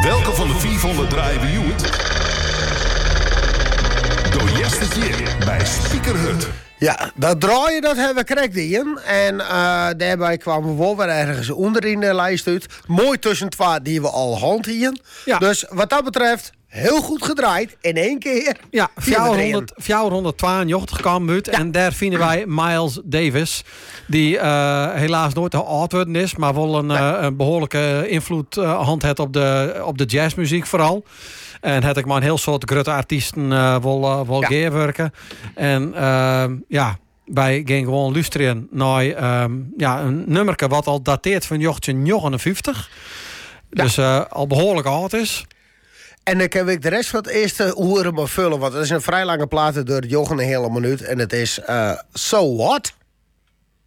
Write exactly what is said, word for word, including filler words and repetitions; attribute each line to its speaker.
Speaker 1: Welke van de vierhonderd draaien we u het? Door Yesterday bij Speaker Hut.
Speaker 2: Ja, dat draaien, dat hebben we correct in. En uh, daarbij kwamen we wel weer ergens onder in de lijst uit. Mooi tussen twee die we al hand hier.
Speaker 3: Ja.
Speaker 2: Dus wat dat betreft, heel goed gedraaid. In één keer.
Speaker 3: Ja, vierhonderdtweeënjochtig kwam uit. Ja. En daar vinden wij Miles Davis. Die uh, helaas nooit te oud worden is. Maar wel een, nee. uh, een behoorlijke invloed uh, hand heeft op de, op de jazzmuziek vooral. En had ik maar een heel soort grote artiesten uh, wil, uh, wil ja. gewerken. En uh, ja, wij gingen gewoon luisteren naar um, ja, een nummerke wat al dateert van negentien negenenvijftig. Ja. Dus uh, al behoorlijk oud is.
Speaker 2: En dan kan ik de rest van het eerste horen maar vullen. Want het is een vrij lange plaat, door Jochen een hele minuut. En het is uh, So What?